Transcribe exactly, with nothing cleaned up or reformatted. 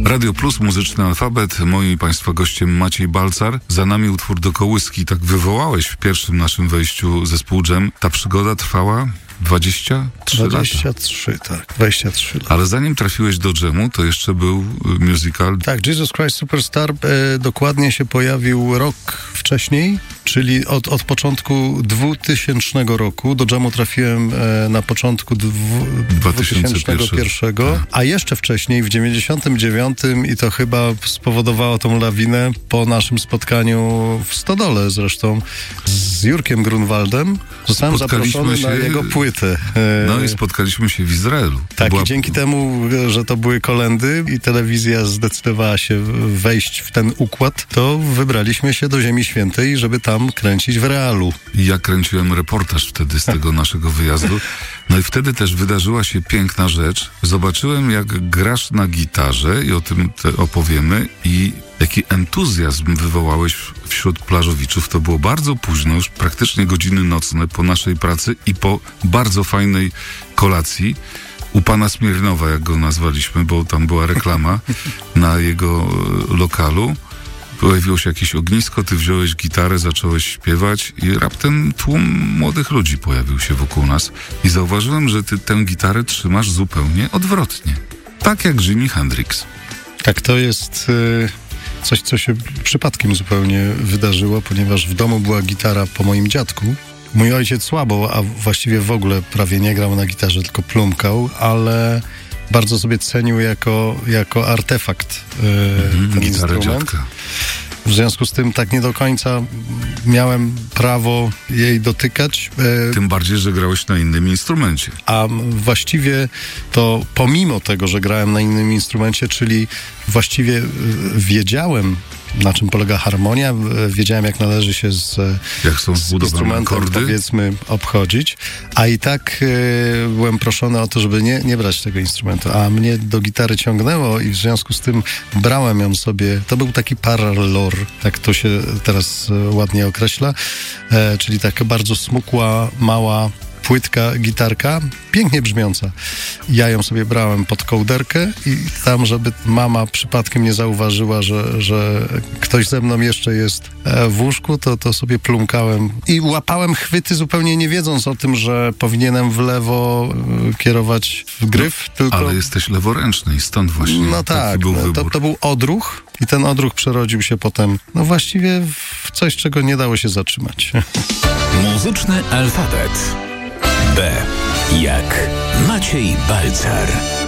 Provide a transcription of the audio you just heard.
Radio Plus, muzyczny alfabet. Moim Państwa gościem Maciej Balcar. Za nami utwór do kołyski. Tak wywołałeś w pierwszym naszym wejściu zespół Dżem. Ta przygoda trwała dwadzieścia trzy lata. dwadzieścia trzy, tak. dwadzieścia trzy lata. Ale zanim trafiłeś do Dżemu, to jeszcze był musical. Tak, Jesus Christ Superstar e, dokładnie się pojawił rok wcześniej, czyli od, od początku dwutysięcznego roku. Do Dżemu trafiłem e, na początku dwu, dwa tysiące pierwszego, tak. A jeszcze wcześniej, w dziewięćdziesiątym dziewiątym i to chyba spowodowało tą lawinę po naszym spotkaniu w Stodole zresztą z Jurkiem Grunwaldem. Zostałem zaproszony się... na jego płytę. No i spotkaliśmy się w Izraelu. To tak, była... i dzięki temu, że to były kolędy i telewizja zdecydowała się wejść w ten układ, to wybraliśmy się do Ziemi Świętej, żeby tam kręcić w realu. I ja kręciłem reportaż wtedy z tego naszego wyjazdu. No i wtedy też wydarzyła się piękna rzecz. Zobaczyłem, jak grasz na gitarze i o tym te opowiemy i jaki entuzjazm wywołałeś wśród plażowiczów. To było bardzo późno, już praktycznie godziny nocne po naszej pracy i po bardzo fajnej kolacji u pana Smirnowa, jak go nazwaliśmy, bo tam była reklama na jego lokalu. Pojawiło się jakieś ognisko, ty wziąłeś gitarę, zacząłeś śpiewać i raptem tłum młodych ludzi pojawił się wokół nas i zauważyłem, że ty tę gitarę trzymasz zupełnie odwrotnie. Tak jak Jimi Hendrix. Tak, to jest y, coś, co się przypadkiem zupełnie wydarzyło, ponieważ w domu była gitara po moim dziadku. Mój ojciec słabo, a właściwie w ogóle prawie nie grał na gitarze, tylko plumkał, ale bardzo sobie cenił jako, jako artefakt y, mhm, ten gitarę instrument. Dziadka. W związku z tym tak nie do końca miałem prawo jej dotykać. Tym bardziej, że grałeś na innym instrumencie. A właściwie to pomimo tego, że grałem na innym instrumencie, czyli właściwie wiedziałem, na czym polega harmonia, wiedziałem, jak należy się z, jak są z instrumentem, akordy? powiedzmy, obchodzić, a i tak e, byłem proszony o to, żeby nie, nie brać tego instrumentu, a mnie do gitary ciągnęło i w związku z tym brałem ją sobie, to był taki parlor, tak to się teraz e, ładnie określa, e, czyli taka bardzo smukła, mała, płytka gitarka, pięknie brzmiąca. Ja ją sobie brałem pod kołderkę i tam, żeby mama przypadkiem nie zauważyła, że, że ktoś ze mną jeszcze jest w łóżku, to, to sobie plumkałem i łapałem chwyty zupełnie nie wiedząc o tym, że powinienem w lewo kierować w gryf. No, tylko... Ale jesteś leworęczny i stąd właśnie No tak, był no, to, to był odruch i ten odruch przerodził się potem, no właściwie w coś, czego nie dało się zatrzymać. Muzyczny alfabet. B jak Maciej Balcar.